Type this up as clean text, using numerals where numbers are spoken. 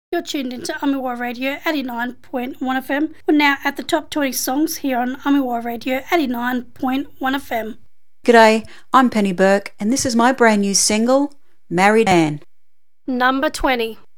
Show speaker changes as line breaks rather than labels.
You're tuned into Amiwa Radio 89.1 FM. We're now at the top 20 songs here on Amiwa Radio 89.1 FM.
G'day, I'm Penny Burke and this is my brand new single, Married Man.
Number 20.